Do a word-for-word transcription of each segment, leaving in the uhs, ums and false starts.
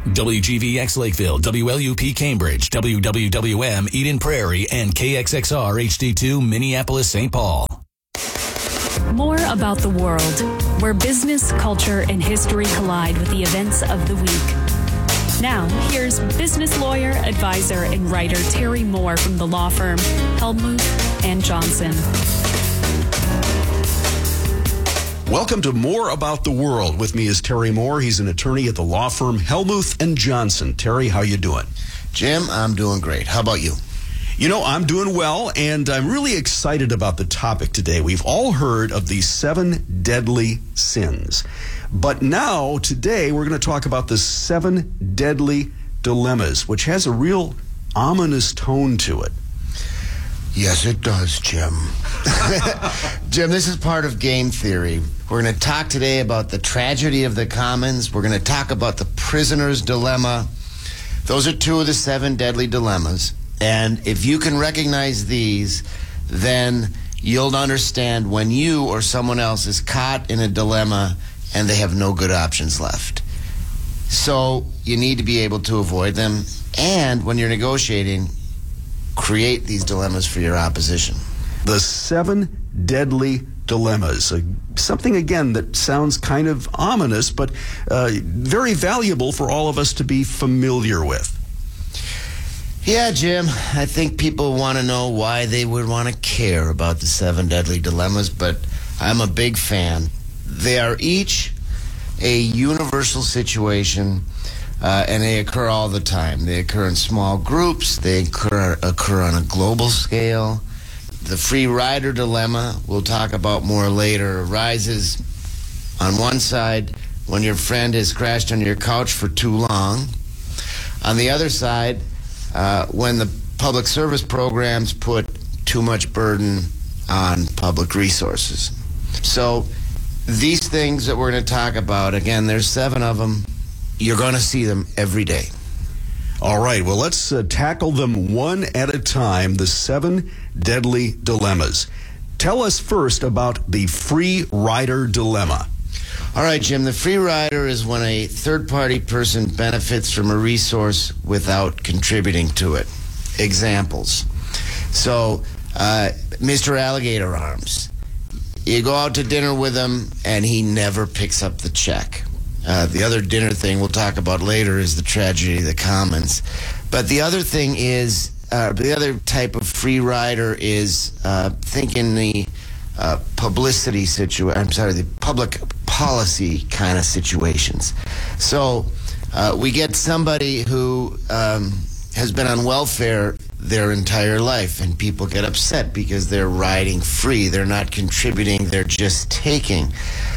W G V X Lakeville, W L U P Cambridge, W W W M Eden Prairie, and K X X R H D two Minneapolis, Saint Paul. More about the world, where business, culture, and history collide with the events of the week. Now, here's business lawyer, advisor, and writer Terry Moore from the law firm Hellmuth and Johnson. Welcome to More About the World. With me is Terry Moore. He's an attorney at the law firm Hellmuth and Johnson. Terry, how you doing? Jim, I'm doing great. How about you? You know, I'm doing well, and I'm really excited about the topic today. We've all heard of the seven deadly sins. But now, today, we're going to talk about the seven deadly dilemmas, which has a real ominous tone to it. Yes, it does, Jim. Jim, this is part of game theory. We're going to talk today about the tragedy of the commons. We're going to talk about the prisoner's dilemma. Those are two of the seven deadly dilemmas. And if you can recognize these, then you'll understand when you or someone else is caught in a dilemma and they have no good options left. So you need to be able to avoid them. And when you're negotiating, create these dilemmas for your opposition. The seven deadly dilemmas. Uh, something, again, that sounds kind of ominous, but uh, very valuable for all of us to be familiar with. Yeah, Jim, I think people want to know why they would want to care about the seven deadly dilemmas, but I'm a big fan. They are each a universal situation, uh, and they occur all the time. They occur in small groups. They occur, occur on a global scale. The free rider dilemma, we'll talk about more later, arises on one side when your friend has crashed on your couch for too long. On the other side, uh, when the public service programs put too much burden on public resources. So these things that we're going to talk about, again, there's seven of them. You're going to see them every day. All right, well, let's uh, tackle them one at a time, the seven deadly dilemmas. Tell us first about the free rider dilemma. All right, Jim, the free rider is when a third-party person benefits from a resource without contributing to it. Examples. So, uh, Mister Alligator Arms. You go out to dinner with him, and he never picks up the check. Uh, the other dinner thing we'll talk about later is the tragedy of the commons. But the other thing is, uh, the other type of free rider is uh, think in the uh, publicity situation, I'm sorry, the public policy kind of situations. So uh, we get somebody who um, has been on welfare their entire life, and people get upset because they're riding free. They're not contributing, they're just taking.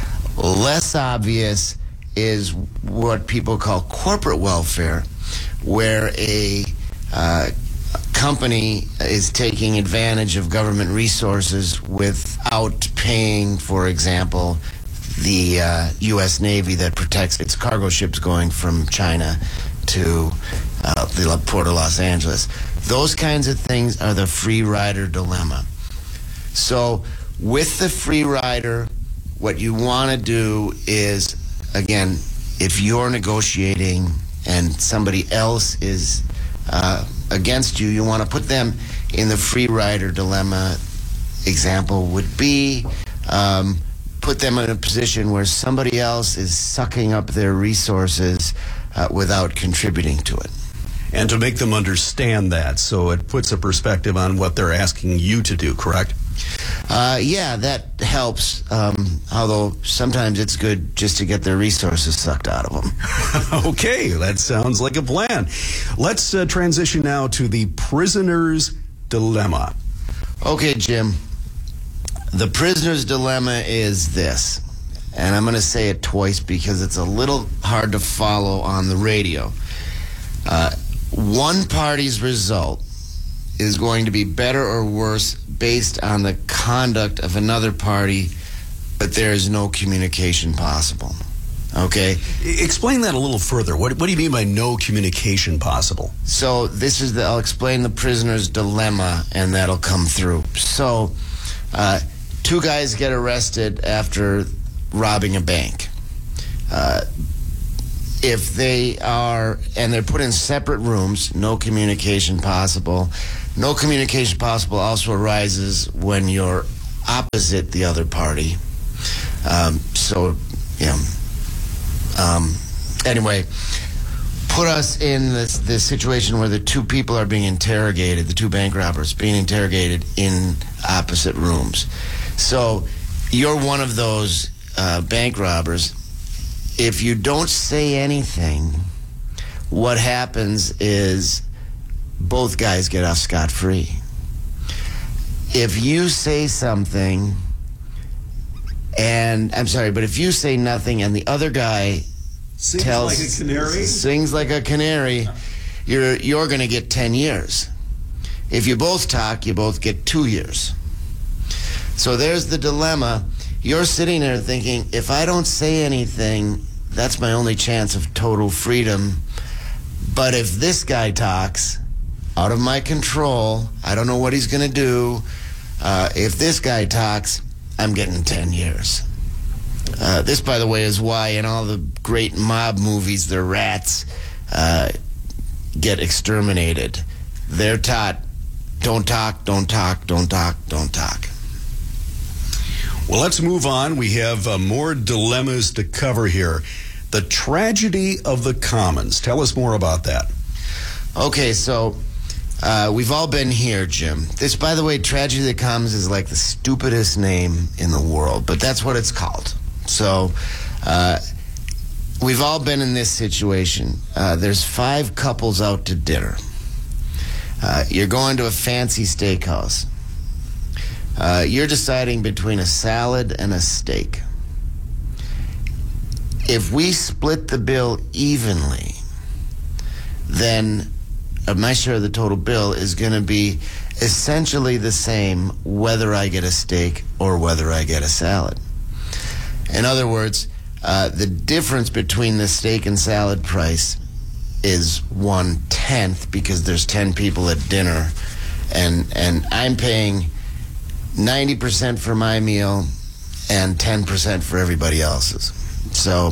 Less obvious is what people call corporate welfare, where a uh, company is taking advantage of government resources without paying, for example, the uh, U S Navy that protects its cargo ships going from China to uh, the Port of Los Angeles. Those kinds of things are the free rider dilemma. So with the free rider, what you want to do is, again, if you're negotiating and somebody else is uh, against you, you want to put them in the free rider dilemma. Example would be um, put them in a position where somebody else is sucking up their resources uh, without contributing to it. And to make them understand that, so it puts a perspective on what they're asking you to do, correct? Uh, yeah, that helps, um, although sometimes it's good just to get their resources sucked out of them. Okay, that sounds like a plan. Let's uh, transition now to the prisoner's dilemma. Okay, Jim. The prisoner's dilemma is this, and I'm going to say it twice because it's a little hard to follow on the radio. Uh, one party's result is going to be better or worse based on the conduct of another party, but there is no communication possible. Okay? Explain that a little further. What, what do you mean by no communication possible? So this is the, I'll explain the prisoner's dilemma, and that'll come through. So uh, two guys get arrested after robbing a bank. Uh, if they are, and they're put in separate rooms, no communication possible. No communication possible also arises when you're opposite the other party. Um, so, you know, um, anyway, put us in this, this situation where the two people are being interrogated, the two bank robbers being interrogated in opposite rooms. So you're one of those uh, bank robbers. If you don't say anything, what happens is both guys get off scot-free. If you say something, and I'm sorry, but if you say nothing and the other guy Sings tells, like a canary? Sings like a canary, you're you're going to get ten years. If you both talk, you both get two years. So there's the dilemma. You're sitting there thinking, if I don't say anything, that's my only chance of total freedom. But if this guy talks, out of my control, I don't know what he's going to do. Uh, if this guy talks, I'm getting ten years. Uh, this, by the way, is why in all the great mob movies, the rats uh, get exterminated. They're taught, don't talk, don't talk, don't talk, don't talk. Well, let's move on. We have uh, more dilemmas to cover here. The tragedy of the commons. Tell us more about that. Okay, so uh, we've all been here, Jim. This, by the way, tragedy of the commons is like the stupidest name in the world, but that's what it's called. So uh, we've all been in this situation. Uh, there's five couples out to dinner. Uh, you're going to a fancy steakhouse. Uh, you're deciding between a salad and a steak. If we split the bill evenly, then uh, my share of the total bill is going to be essentially the same whether I get a steak or whether I get a salad. In other words, uh, the difference between the steak and salad price is one-tenth because there's ten people at dinner, and, and I'm paying ninety percent for my meal and ten percent for everybody else's. So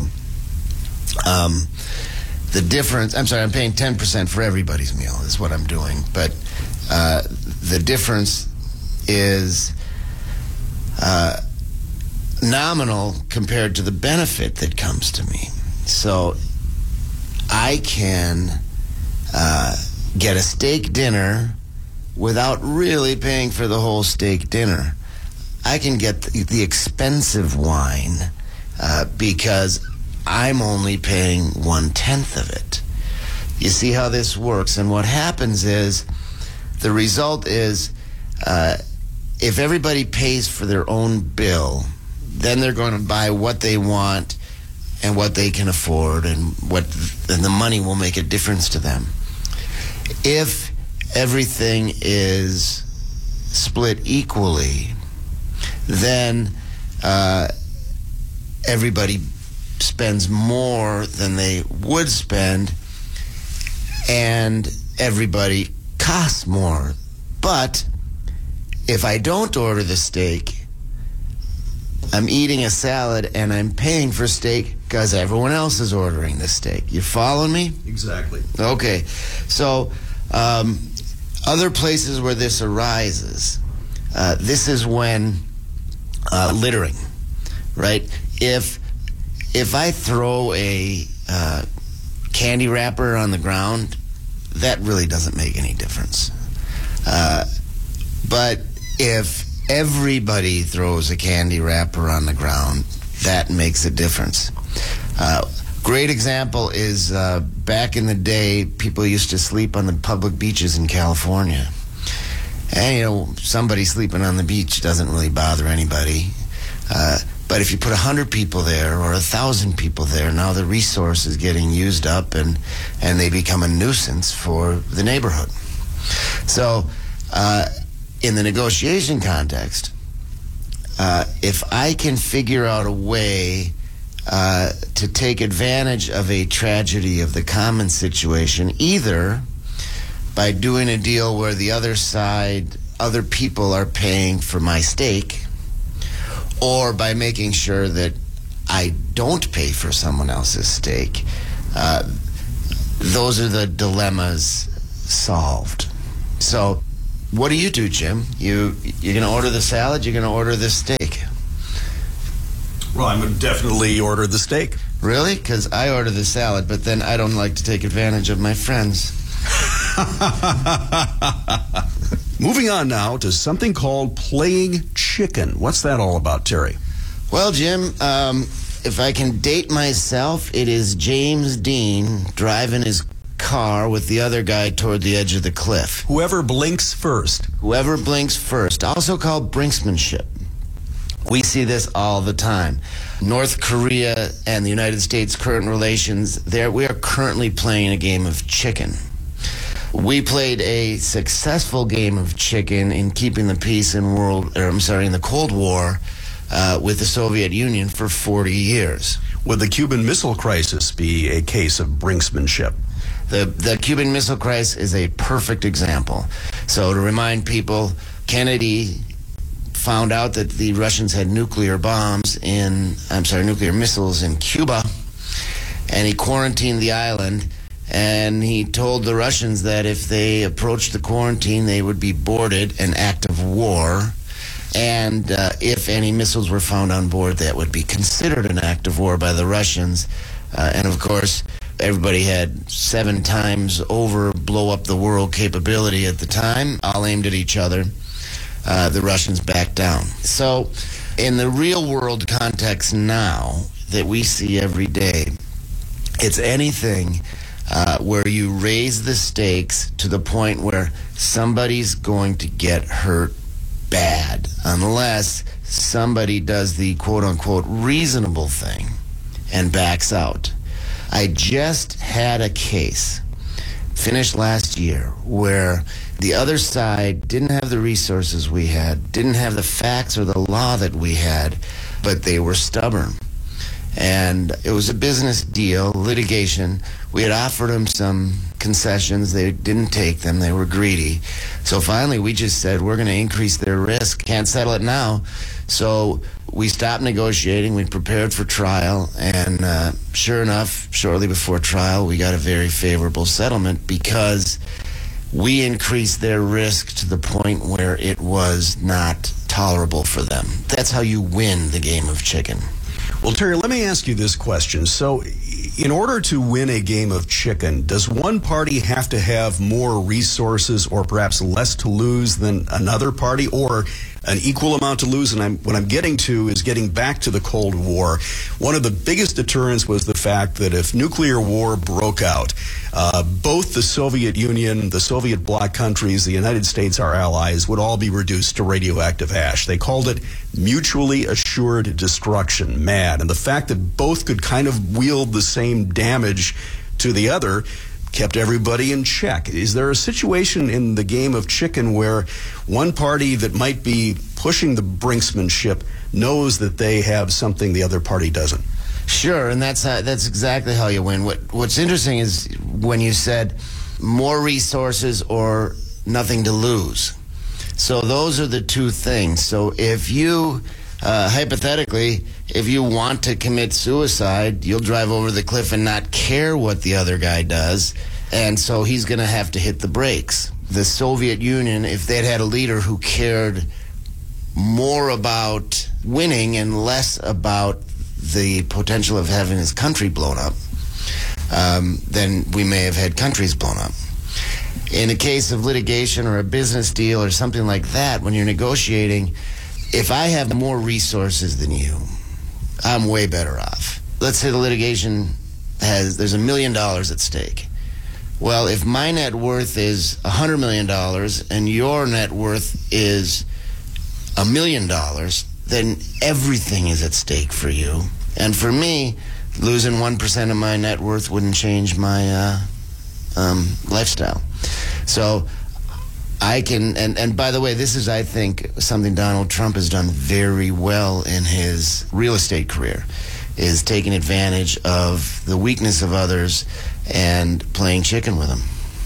um, the difference, I'm sorry, I'm paying ten percent for everybody's meal is what I'm doing. But uh, the difference is uh, nominal compared to the benefit that comes to me. So I can uh, get a steak dinner without really paying for the whole steak dinner. I can get the, the expensive wine uh, because I'm only paying one-tenth of it. You see how this works? And what happens is, the result is, uh, if everybody pays for their own bill, then they're going to buy what they want and what they can afford, and what and the money will make a difference to them. If everything is split equally, then uh, everybody spends more than they would spend, and everybody costs more. But if I don't order the steak, I'm eating a salad and I'm paying for steak because everyone else is ordering the steak. You following me? Exactly. Okay. So um, other places where this arises, uh, this is when uh, littering, right? If if I throw a uh, candy wrapper on the ground, that really doesn't make any difference. Uh, but if everybody throws a candy wrapper on the ground, that makes a difference. Uh, great example is uh, back in the day, people used to sleep on the public beaches in California. And, you know, somebody sleeping on the beach doesn't really bother anybody. Uh, but if you put a hundred people there or a thousand people there, now the resource is getting used up, and, and they become a nuisance for the neighborhood. So, uh, in the negotiation context, uh, if I can figure out a way uh, to take advantage of a tragedy of the common situation, either by doing a deal where the other side, other people are paying for my steak, or by making sure that I don't pay for someone else's steak, uh, those are the dilemmas solved. So what do you do, Jim? You, you're going to order the salad, you're going to order the steak? Well, I'm going to definitely order the steak. Really? Because I order the salad, but then I don't like to take advantage of my friends. Moving on now to something called playing chicken. What's that all about, Terry? Well, Jim, um, if I can date myself, it is James Dean driving his car with the other guy toward the edge of the cliff. Whoever blinks first. Whoever blinks first, also called brinksmanship. We see this all the time. North Korea and the United States' current relations, there we are currently playing a game of chicken. We played a successful game of chicken in keeping the peace in world, or I'm sorry, in the Cold War uh, with the Soviet Union for forty years. Would the Cuban Missile Crisis be a case of brinksmanship? The, the Cuban Missile Crisis is a perfect example. So to remind people, Kennedy found out that the Russians had nuclear bombs in, I'm sorry, nuclear missiles in Cuba, and he quarantined the island, and he told the Russians that if they approached the quarantine, they would be boarded, an act of war, and uh, if any missiles were found on board, that would be considered an act of war by the Russians. Uh, and of course, everybody had seven times over blow up the world capability at the time, all aimed at each other. Uh, the Russians backed down. So in the real world context now that we see every day, it's anything uh, where you raise the stakes to the point where somebody's going to get hurt bad unless somebody does the quote-unquote reasonable thing and backs out. I just had a case finished last year where the other side didn't have the resources we had, didn't have the facts or the law that we had, but they were stubborn. And it was a business deal, litigation. We had offered them some concessions. They didn't take them. They were greedy. So finally, we just said, we're going to increase their risk. Can't settle it now. So we stopped negotiating. We prepared for trial. And uh, sure enough, shortly before trial, we got a very favorable settlement because we increased their risk to the point where it was not tolerable for them. That's how you win the game of chicken. Well, Terry, let me ask you this question. So, in order to win a game of chicken, does one party have to have more resources or perhaps less to lose than another party, or an equal amount to lose? And I'm, what I'm getting to is getting back to the Cold War. One of the biggest deterrents was the fact that if nuclear war broke out, uh, both the Soviet Union, the Soviet bloc countries, the United States, our allies, would all be reduced to radioactive ash. They called it mutually assured destruction, MAD. And the fact that both could kind of wield the same damage to the other kept everybody in check. Is there a situation in the game of chicken where one party that might be pushing the brinksmanship knows that they have something the other party doesn't? Sure, and that's how, that's exactly how you win. What What's interesting is when you said more resources or nothing to lose. So those are the two things. So if you, uh, hypothetically, if you want to commit suicide, you'll drive over the cliff and not care what the other guy does, and so he's going to have to hit the brakes. The Soviet Union, if they'd had a leader who cared more about winning and less about the potential of having his country blown up, um, then we may have had countries blown up. In a case of litigation or a business deal or something like that, when you're negotiating, if I have more resources than you, I'm way better off. Let's say the litigation has, there's a million dollars at stake. Well, if my net worth is a hundred million dollars and your net worth is a million dollars, then everything is at stake for you. And for me, losing one percent of my net worth wouldn't change my uh, um, lifestyle. So I can, and, and by the way, this is, I think, something Donald Trump has done very well in his real estate career, is taking advantage of the weakness of others and playing chicken with them.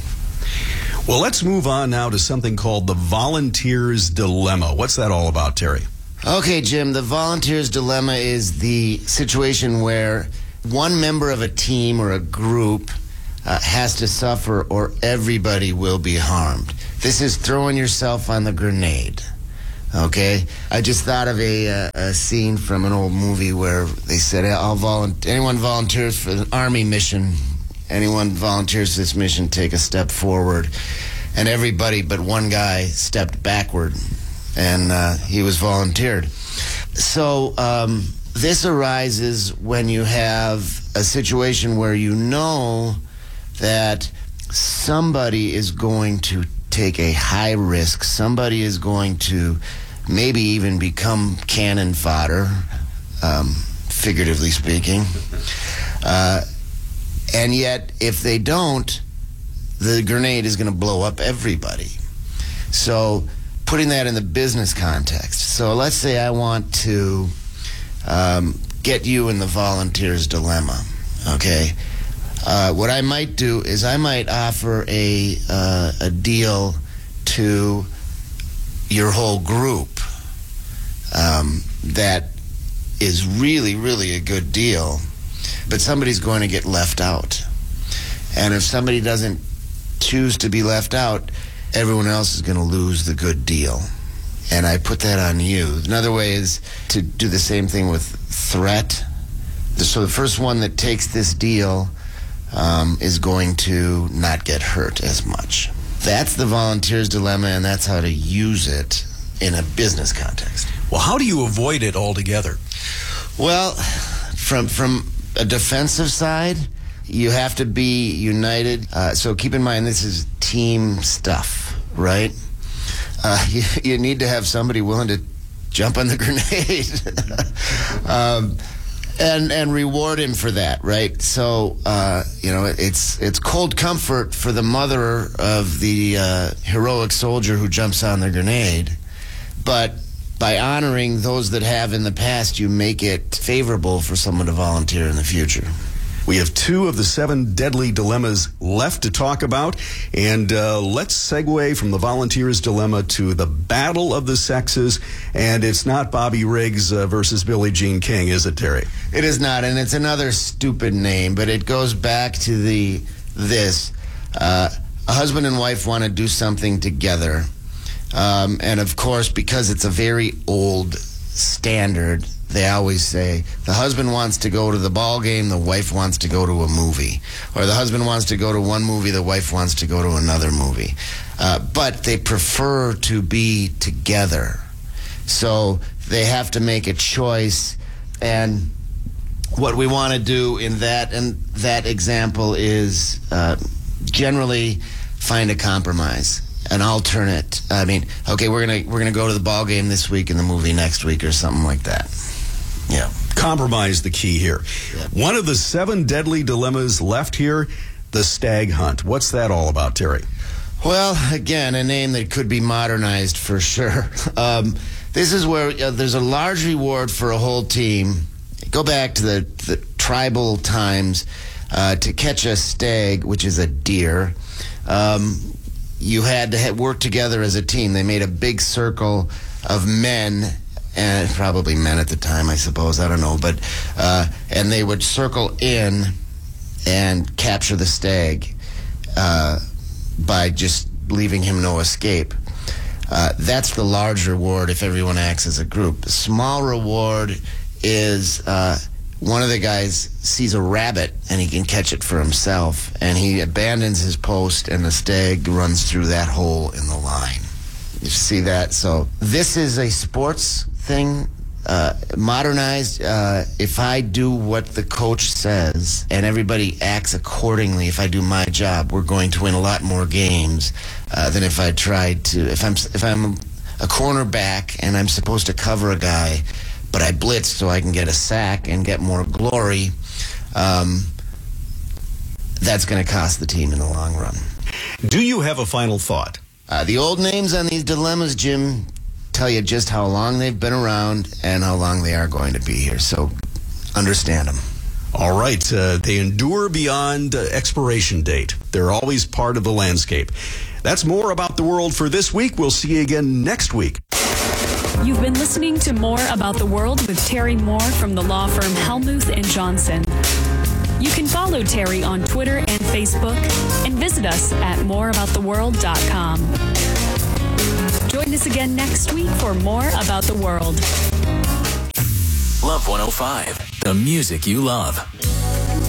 Well, let's move on now to something called the volunteer's dilemma. What's that all about, Terry? Okay, Jim, the volunteer's dilemma is the situation where one member of a team or a group uh, has to suffer or everybody will be harmed. This is throwing yourself on the grenade. Okay? I just thought of a, uh, a scene from an old movie where they said, I'll volunteer, anyone volunteers for the Army mission, anyone volunteers for this mission, take a step forward. And everybody but one guy stepped backward, and uh, he was volunteered. So um, this arises when you have a situation where you know that somebody is going to take a high risk, somebody is going to maybe even become cannon fodder, um, figuratively speaking. Uh, and yet, if they don't, the grenade is going to blow up everybody. So putting that in the business context. So let's say I want to um, get you in the volunteer's dilemma, okay? Uh, what I might do is I might offer a uh, a deal to your whole group um, that is really, really a good deal, but somebody's going to get left out. And if somebody doesn't choose to be left out, everyone else is going to lose the good deal. And I put that on you. Another way is to do the same thing with threat. So the first one that takes this deal Um, is going to not get hurt as much. That's the volunteer's dilemma, and that's how to use it in a business context. Well, how do you avoid it altogether? Well, from from a defensive side, you have to be united. Uh, so keep in mind, this is team stuff, right? Uh, you, you need to have somebody willing to jump on the grenade. um, And and reward him for that, right? So uh, you know, it's it's cold comfort for the mother of the uh, heroic soldier who jumps on the grenade, but by honoring those that have in the past, you make it favorable for someone to volunteer in the future. We have two of the seven deadly dilemmas left to talk about, and uh, let's segue from the volunteer's dilemma to the battle of the sexes, and it's not Bobby Riggs uh, versus Billie Jean King, is it, Terry? It is not, and it's another stupid name, but it goes back to the this. Uh, a husband and wife want to do something together, um, and of course, because it's a very old standard, they always say the husband wants to go to the ball game, the wife wants to go to a movie. Or the husband wants to go to one movie, the wife wants to go to another movie. Uh, but they prefer to be together. So they have to make a choice. And what we want to do in that and that example is uh, generally find a compromise. An alternate. I mean, okay, we're gonna we're gonna go to the ball game this week and the movie next week or something like that. Yeah. Compromise the key here. Yeah. One of the seven deadly dilemmas left here, the stag hunt. What's that all about, Terry? Well, again, a name that could be modernized for sure. Um, this is where uh, there's a large reward for a whole team. Go back to the, the tribal times uh, to catch a stag, which is a deer. Um, you had to ha- work together as a team. They made a big circle of men, and probably men at the time, I suppose, I don't know, but uh, and they would circle in and capture the stag uh, by just leaving him no escape. Uh, that's the large reward if everyone acts as a group. The small reward is uh, one of the guys sees a rabbit and he can catch it for himself, and he abandons his post and the stag runs through that hole in the line. You see that? So this is a sports thing, uh, modernized. Uh, if I do what the coach says and everybody acts accordingly, if I do my job, we're going to win a lot more games uh, than if I tried to. If I'm if I'm a cornerback and I'm supposed to cover a guy, but I blitz so I can get a sack and get more glory, um, that's going to cost the team in the long run. Do you have a final thought? Uh, the old names on these dilemmas, Jim, tell you just how long they've been around and how long they are going to be here. So understand them. All right. Uh, they endure beyond uh, expiration date. They're always part of the landscape. That's more about the world for this week. We'll see you again next week. You've been listening to More About the World with Terry Moore from the law firm Hellmuth and Johnson. You can follow Terry on Twitter and Facebook and visit us at more about the world dot com. Join us again next week for more about the world. Love one oh five, the music you love.